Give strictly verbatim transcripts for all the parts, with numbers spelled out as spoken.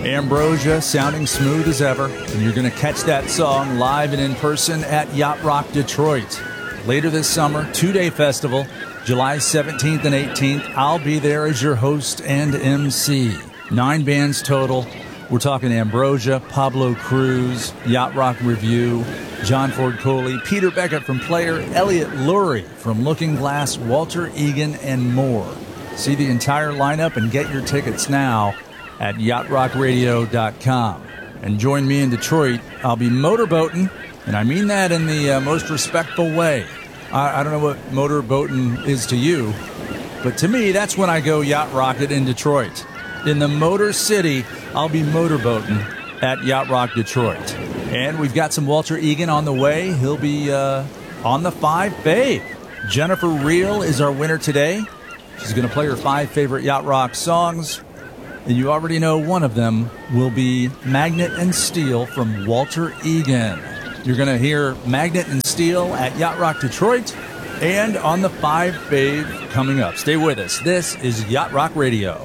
Ambrosia sounding smooth as ever, and you're going to catch that song live and in person at Yacht Rock Detroit. Later this summer, two-day festival, July seventeenth and eighteenth. I'll be there as your host and M C. Nine bands total. We're talking Ambrosia, Pablo Cruz, Yacht Rock Review, John Ford Coley, Peter Beckett from Player, Elliot Lurie from Looking Glass, Walter Egan, and more. See the entire lineup and get your tickets now at yacht rock radio dot com. And join me in Detroit. I'll be motorboating, and I mean that in the uh, most respectful way. I, I don't know what motorboating is to you, but to me, that's when I go yacht rocket in Detroit. In the Motor City, I'll be motorboating at Yacht Rock Detroit. And we've got some Walter Egan on the way. He'll be uh, on the five fave. Jennifer Reel is our winner today. She's going to play her five favorite Yacht Rock songs. And you already know one of them will be Magnet and Steel from Walter Egan. You're going to hear Magnet and Steel at Yacht Rock Detroit and on the five fave coming up. Stay with us. This is Yacht Rock Radio.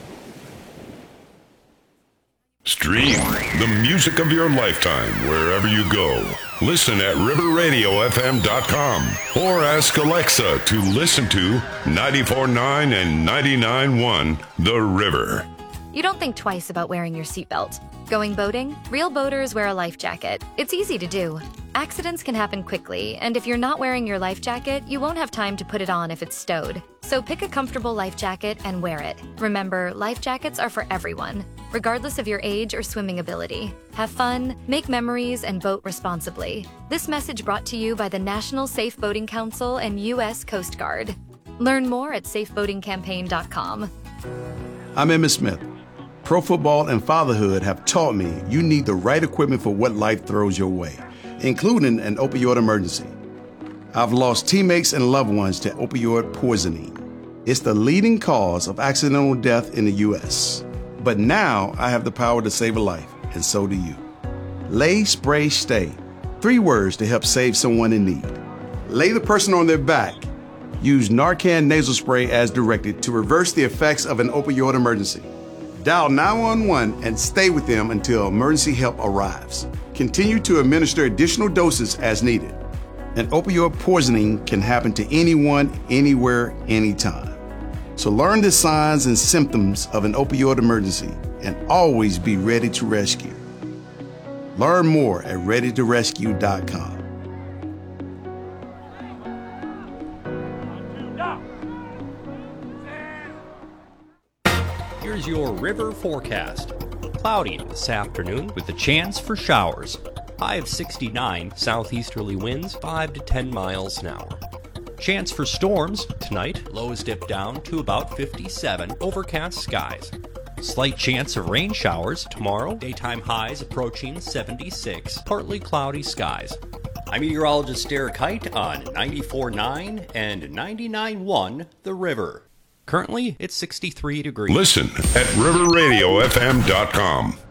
Stream the music of your lifetime wherever you go. Listen at river radio f m dot com or ask Alexa to listen to ninety-four point nine and ninety-nine point one The River. You don't think twice about wearing your seatbelt. Going boating? Real boaters wear a life jacket. It's easy to do. Accidents can happen quickly, and if you're not wearing your life jacket, you won't have time to put it on if it's stowed. So pick a comfortable life jacket and wear it. Remember, life jackets are for everyone, regardless of your age or swimming ability. Have fun, make memories, and boat responsibly. This message brought to you by the National Safe Boating Council and U S Coast Guard. Learn more at safe boating campaign dot com. I'm Emmitt Smith. Pro football and fatherhood have taught me you need the right equipment for what life throws your way, including an opioid emergency. I've lost teammates and loved ones to opioid poisoning. It's the leading cause of accidental death in the U S But now I have the power to save a life, and so do you. Lay, spray, stay. Three words to help save someone in need. Lay the person on their back. Use Narcan nasal spray as directed to reverse the effects of an opioid emergency. Dial nine one one and stay with them until emergency help arrives. Continue to administer additional doses as needed. An opioid poisoning can happen to anyone, anywhere, anytime. So learn the signs and symptoms of an opioid emergency and always be ready to rescue. Learn more at ready to rescue dot com. Here's your river forecast. Cloudy this afternoon with a chance for showers. High of sixty-nine, southeasterly winds five to ten miles an hour. Chance for storms tonight, lows dip down to about fifty-seven, overcast skies. Slight chance of rain showers tomorrow, daytime highs approaching seventy-six, partly cloudy skies. I'm meteorologist Derek Height on ninety-four point nine and ninety-nine point one The River. Currently, it's sixty-three degrees. Listen at river radio f m dot com.